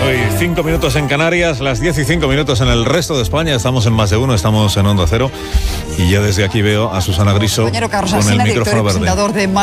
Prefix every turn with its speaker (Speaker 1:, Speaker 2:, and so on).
Speaker 1: 9:05 minutos en Canarias, las 10:05 minutos en el resto de España. Estamos en Más de Uno, estamos en Onda Cero. Y yo desde aquí veo a Susana Griso con el micrófono verde.